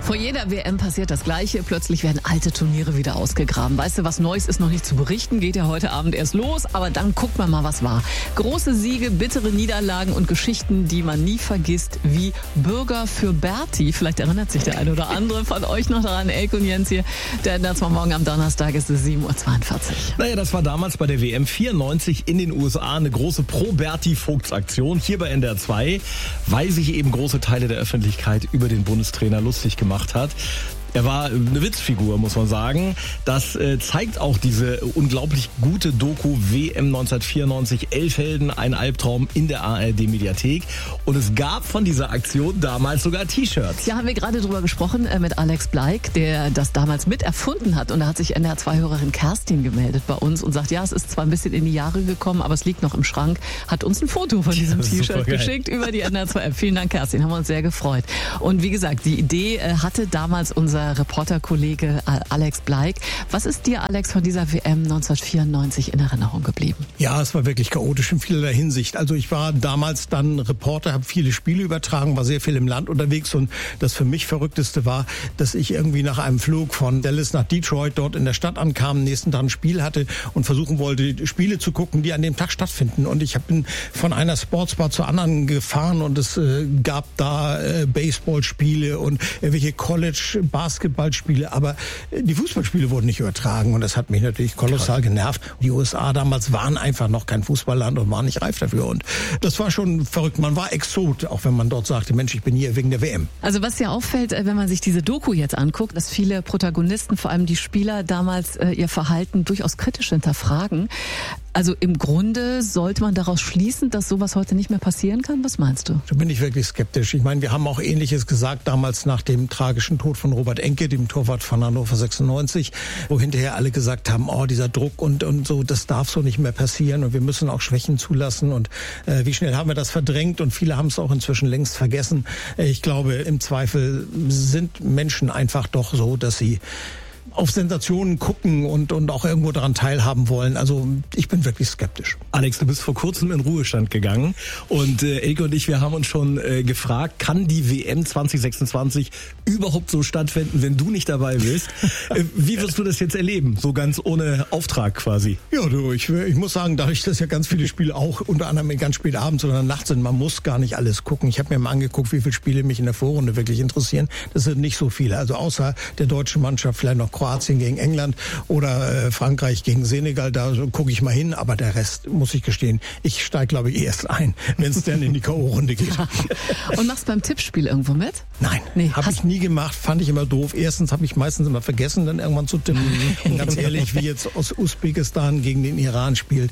Vor jeder WM passiert das Gleiche. Plötzlich werden alte Turniere wieder ausgegraben. Weißt du, was Neues ist noch nicht zu berichten, geht ja heute Abend erst los. Aber dann guckt man mal, was war. Große Siege, bittere Niederlagen und Geschichten, die man nie vergisst, wie Bürger für Berti. Vielleicht erinnert sich der eine oder andere von euch noch daran. Elke und Jens hier. Der ändert zwar morgen am Donnerstag, ist es 7:42 Uhr. Naja, das war damals bei der WM 94 in den USA eine große Pro-Berti-Vogts-Aktion. Hier bei NDR 2, weil sich eben große Teile der Öffentlichkeit über den Bundestrainer lustig gemacht hat. Er war eine Witzfigur, muss man sagen. Das zeigt auch diese unglaublich gute Doku WM 1994, Elfhelden, ein Albtraum in der ARD-Mediathek. Und es gab von dieser Aktion damals sogar T-Shirts. Ja, haben wir gerade drüber gesprochen mit Alex Bleik, der das damals mit erfunden hat. Und da hat sich NDR 2-Hörerin Kerstin gemeldet bei uns und sagt, ja, es ist zwar ein bisschen in die Jahre gekommen, aber es liegt noch im Schrank. Hat uns ein Foto von diesem T-Shirt geschickt über die NDR 2-App. Vielen Dank, Kerstin, haben wir uns sehr gefreut. Und wie gesagt, die Idee hatte damals unser Reporterkollege Alex Bleik. Was ist dir, Alex, von dieser WM 1994 in Erinnerung geblieben? Ja, es war wirklich chaotisch in vielerlei Hinsicht. Also ich war damals dann Reporter, habe viele Spiele übertragen, war sehr viel im Land unterwegs und das für mich Verrückteste war, dass ich irgendwie nach einem Flug von Dallas nach Detroit dort in der Stadt ankam, nächsten Tag ein Spiel hatte und versuchen wollte, Spiele zu gucken, die an dem Tag stattfinden. Und ich bin von einer Sportsbar zur anderen gefahren und es gab da Baseballspiele und irgendwelche College-Basketballspiele, aber die Fußballspiele wurden nicht übertragen und das hat mich natürlich kolossal genervt. Die USA damals waren einfach noch kein Fußballland und waren nicht reif dafür und das war schon verrückt. Man war Exot, auch wenn man dort sagte, Mensch, ich bin hier wegen der WM. Also was ja auffällt, wenn man sich diese Doku jetzt anguckt, dass viele Protagonisten, vor allem die Spieler, damals ihr Verhalten durchaus kritisch hinterfragen. Also im Grunde sollte man daraus schließen, dass sowas heute nicht mehr passieren kann? Was meinst du? Da bin ich wirklich skeptisch. Ich meine, wir haben auch Ähnliches gesagt damals nach dem tragischen Tod von Robert Enke, dem Torwart von Hannover 96, wo hinterher alle gesagt haben, oh, dieser Druck und so, das darf so nicht mehr passieren und wir müssen auch Schwächen zulassen und wie schnell haben wir das verdrängt und viele haben es auch inzwischen längst vergessen. Ich glaube, im Zweifel sind Menschen einfach doch so, dass sie auf Sensationen gucken und auch irgendwo daran teilhaben wollen. Also ich bin wirklich skeptisch. Alex, du bist vor kurzem in Ruhestand gegangen und Elke und ich, wir haben uns schon gefragt, kann die WM 2026 überhaupt so stattfinden, wenn du nicht dabei bist? Wie wirst du das jetzt erleben? So ganz ohne Auftrag quasi. Ja, du, ich muss sagen, dadurch, dass ja ganz viele Spiele auch unter anderem ganz spät abends oder nachts sind, man muss gar nicht alles gucken. Ich habe mir mal angeguckt, wie viele Spiele mich in der Vorrunde wirklich interessieren. Das sind nicht so viele. Also außer der deutschen Mannschaft vielleicht noch Kroatien gegen England oder Frankreich gegen Senegal, da gucke ich mal hin, aber der Rest, muss ich gestehen, ich steige, glaube ich, erst ein, wenn es dann in die K.O.-Runde geht. Und machst beim Tippspiel irgendwo mit? Nein, habe ich nie gemacht, fand ich immer doof. Erstens habe ich meistens immer vergessen, dann irgendwann zu tippen. Und ganz ehrlich, wie jetzt aus Usbekistan gegen den Iran spielt,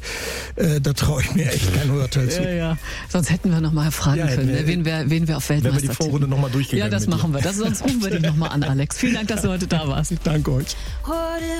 da traue ich mir echt kein Urteil zu. Ja. Sonst hätten wir noch mal fragen können, wen wir auf Weltmeister tippen. Wenn wir die Vorrunde noch mal durchgegangen. Ja, das machen wir. Sonst rufen wir dich noch mal an, Alex. Vielen Dank, dass du heute da warst. Ich danke euch.